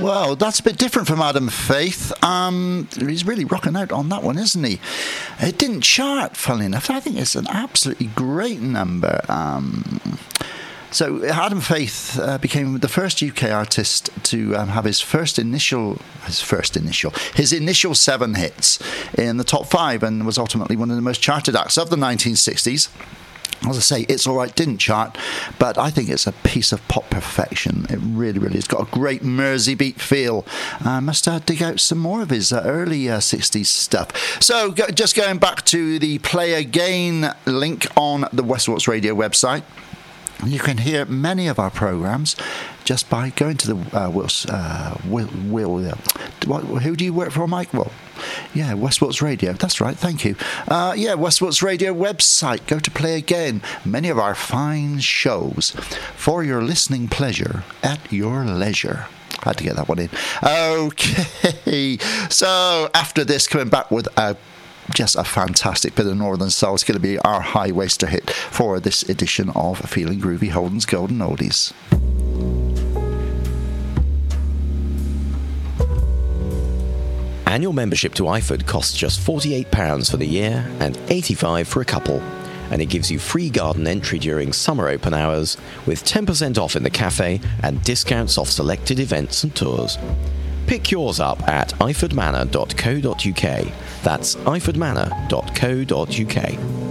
Well, that's a bit different from Adam Faith. He's really rocking out on that one, isn't he? It didn't chart, funnily enough. I think it's an absolutely great number. So Adam Faith became the first UK artist to have his initial 7 hits in the top 5, and was ultimately one of the most charted acts of the 1960s. As I say, It's Alright didn't chart, but I think it's a piece of pop perfection. It really, really has got a great Mersey beat feel. I must dig out some more of his early 60s stuff. So, just going back to the Play Again link on the Westwatch Radio website. You can hear many of our programmes just by going to the who do you work for, Mike? Well, yeah, Westwatch Radio. That's right, thank you. Westwatch Radio website. Go to Play Again. Many of our fine shows for your listening pleasure at your leisure. Had to get that one in. Okay, so after this, coming back with just a fantastic bit of Northern Soul. It's going to be our high-waster hit for this edition of Feeling Groovy, Holden's Golden Oldies. Annual membership to IFOD costs just £48 for the year and £85 for a couple. And it gives you free garden entry during summer open hours with 10% off in the cafe and discounts off selected events and tours. Pick yours up at ifordmanor.co.uk. That's ifordmanor.co.uk.